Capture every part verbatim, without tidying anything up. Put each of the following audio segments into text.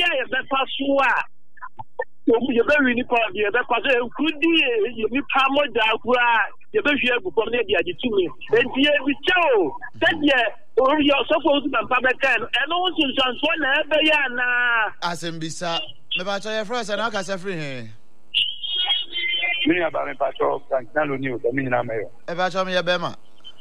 bia ye be paso a you be really proud ye be paso could ye ni pamo da kura ye be hwe agupo na dia di tumi enti e bi chao that ye or you supposed to be publican and also so na be ya na asembisa me ba cho ye friends na ka se free he me aba me pa cho kan na lo ni o me na me yo e ba cho me ye be ma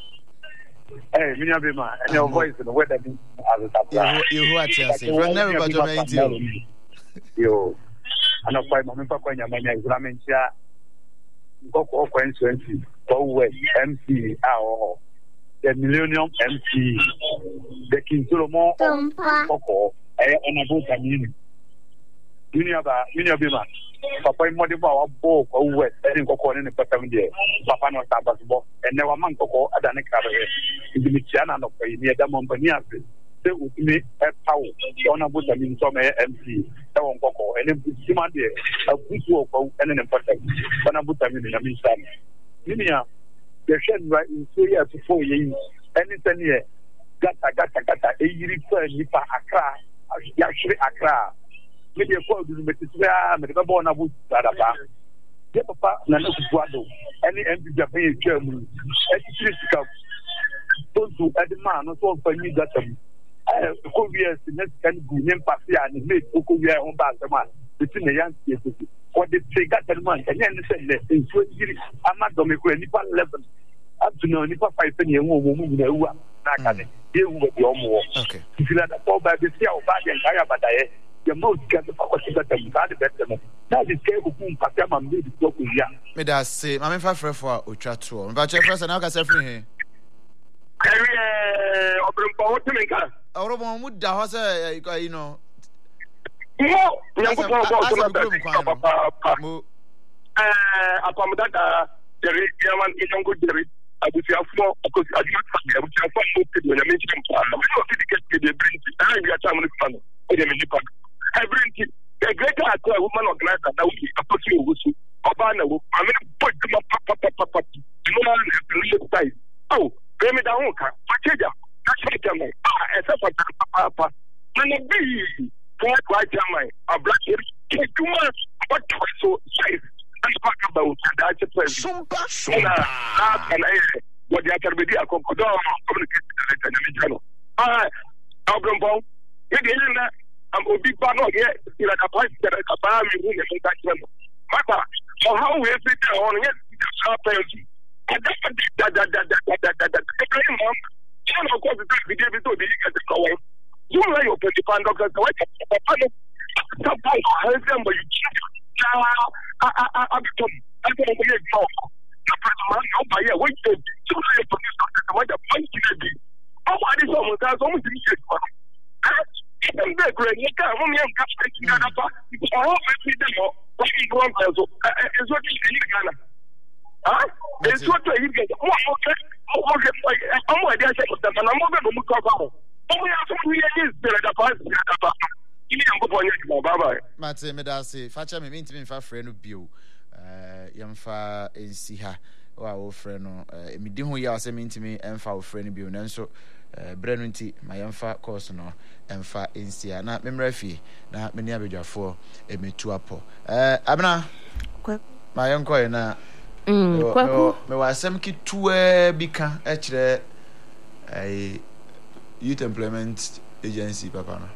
eh me na be ma and your voice the weather be as a you who are say from never ba cho me into yo ana kwa ma me pa kwa nyama nya islamentia ngoko kwa twenty for west M C ah the Millennium M C, the King Solomon Coco, eh, on a boat community. Uniaba, Uniabima, Papa Modiba, Bo, or West, and Coco in the Patamia, Papa no Tabasbo, and never man Coco, Adana Cabaret, in the Michiana of near the Montpanias. They would make a power on a boat in some M C, Tawon Coco, and then Simande, a good work, and an important, Panabutam in the Michiana. Minia. The shed right in three years to four years. Anything here, gata gata gata. A year for Nipa Accra, actually Accra. Maybe a call to the Metisra, Medicabon Abu Sadaba. Get papa, none of Guado. Any empty Japanese German. Ethical. Don't do at the man, not all for me that um. I could be a significant name Passia and made Okuya on Basaman between the young people. What they say got the man, and then say that in twenty years, I'm not going to Nipa eleven. Up to now, Nipa five penny and one woman in a woman. Here will be your more. Okay. If you let the fall by the sea of bad and Kaya Badae, your most get the power to get them bad better. That is careful whom Patama made to talk with young. Me that say, I'm in for for Ucha tour. But your first and I can say free here. Carry a Obrumpo to make us. Orobo would da house, you know. No, we are going to upon that, Jerry, Yaman, in good Jerry. I would say, because I do not have to have fun when I mention him. I don't get to the brink. I am your family fun. I bring it. A greater woman organized that we approach you with Obana. I mean, put them up, papa, papa, papa. You know, the size. Oh, pay me down. Pachaja. That's what I'm like. Ah, except for papa. And a bee. White German, a black hair, too much, but so safe. And talk about that. Sumpa, Sumpa, and I, what the other media communicated to the channel. Ah, Albumbo, again, I'm a big part of it, like a pipe that I can buy me in that channel. Papa, so how we sit there on it, and that's that, that, that, that, that, that, that, that, mom, and of course, we gave it to the coward. You lay your pretty pan doctor, what sometimes I remember you now. I I I become I don't know where you go. The president, oh, my, yeah, wait, you lay your police doctor, what the point you did. Oh, I did almost that's almost the shit. I'm very great. You can't only have got taking that up. All of it, demo, what you go on, so it's what you need, Ghana. Huh? It's what you get. Oh, okay. Oh, okay. I'm going to say, and I'm going to move out. Mate me da say facha me ntimi mfa frɛ no bio eh yemfa ensi ha wa wo frɛ no eh me di ho ya se me ntimi emfa wo frɛ no bio nanso eh brɛ no nti ma yemfa course no emfa ensi ha na me mra fie na me ni abedwafo e metu apo eh abena kwa ma yenko na mm kwa me wa asem kitua bi ka e kire eh Youth Employment Agency, Papa. No.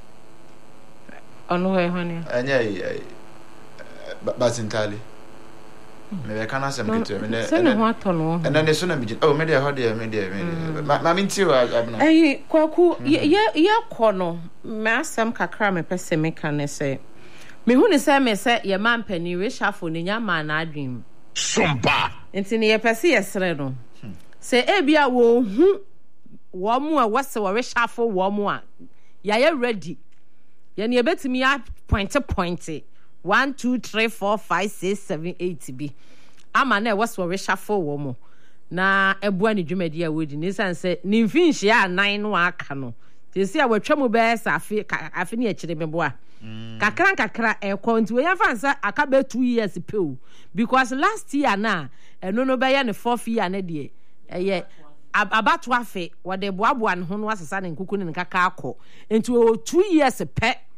On where, honey? And yeah, but entirely. Maybe I can't say I'm getting it. And then the son of me, oh, maybe I heard the media. I mean, too, I'm not. Hey, Kwaku, yeah, yeah, Kono, Massam Kakra, me pessimistic, and say, me who is me say, your man penny, wish half on your man, I dream. Sumpa. It's in your pessi, yes, Redo. Say, Ebia, wo, Womu a wasa wa reshuffle womu a ya ya ready ya ne betimi ya point point one two three four five six seven eight bi ama na wasa wa reshuffle womu na ebua ni dwumadi a wodi ne san se ni mfinhye a nine no aka no te se a watwa mu be sa afi afi ne akire meboa kakra kakra e konti we ya fansa aka be two years pe because last year na eno no be ya ne fourth year na de eye abatu afe wode boaboa ne ho no asesa ne nkuku ne nkaka akọ enti o two years pe